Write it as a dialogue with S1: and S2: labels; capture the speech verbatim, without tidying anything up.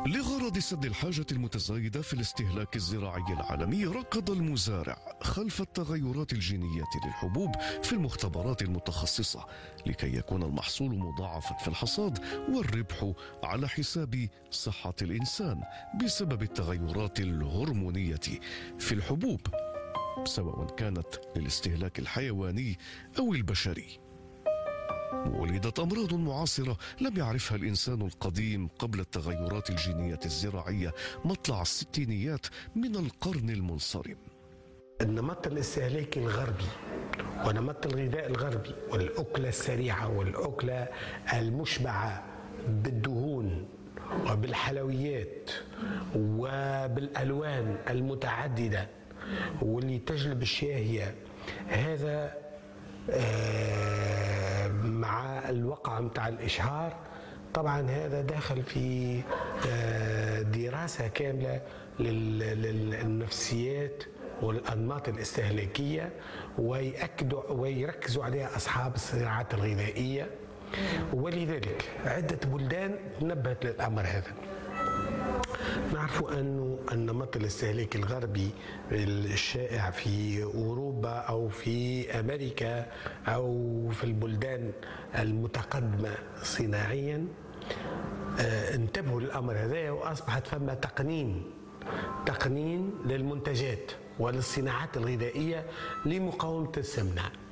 S1: لغرض سد الحاجة المتزايدة في الاستهلاك الزراعي العالمي، ركض المزارع خلف التغيرات الجينية للحبوب في المختبرات المتخصصة لكي يكون المحصول مضاعفا في الحصاد والربح على حساب صحة الإنسان بسبب التغيرات الهرمونية في الحبوب، سواء كانت للاستهلاك الحيواني أو البشري. ولدت أمراض معاصرة لم يعرفها الإنسان القديم قبل التغيرات الجينية الزراعية مطلع الستينيات من القرن المنصرم.
S2: النمط الاستهلاكي الغربي ونمط الغذاء الغربي والأكلة السريعة والأكلة المشبعة بالدهون وبالحلويات وبالألوان المتعددة واللي تجلب الشهية، هذا آه مع الوقع متاع الإشهار طبعا هذا داخل في آه دراسة كاملة للنفسيات والأنماط الاستهلاكية، ويأكدوا ويركزوا عليها أصحاب الصناعات الغذائية، ولذلك عدة بلدان نبهت للأمر هذا. نعرف أن النمط الاستهلاكي الغربي الشائع في أوروبا أو في أمريكا أو في البلدان المتقدمة صناعيا انتبهوا للأمر هذا، وأصبحت فما تقنين تقنين للمنتجات وللصناعات الغذائية لمقاومة السمنة.